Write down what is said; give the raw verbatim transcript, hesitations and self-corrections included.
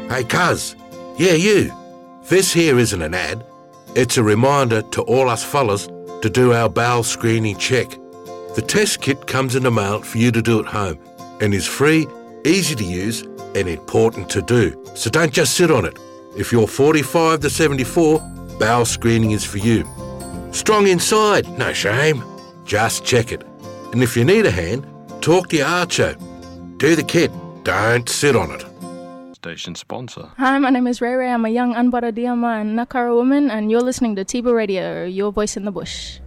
Hey, cuz. Yeah, you. This here isn't an ad. It's a reminder to all us fellas to do our bowel screening check. The test kit comes in the mail for you to do at home and is free, easy to use and important to do. So don't just sit on it. If you're forty-five to seventy-four, bowel screening is for you. Strong inside, no shame. Just check it. And if you need a hand, talk to your archo. Do the kit, don't sit on it. Station sponsor. Hi, my name is Ray Ray. I'm a young Anbara Diama and Nakara woman, and you're listening to Tiba Radio, your voice in the bush.